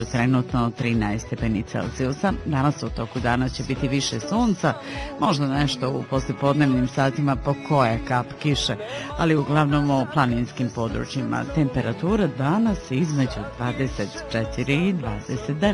trenutno 13 stepeni Celzijusa. Danas u toku dana će biti više sunca, možda nešto u poslijepodnevnim satima po koje kap kiše, ali uglavnom u planinskim područjima. Temperatura danas između 24 i 29.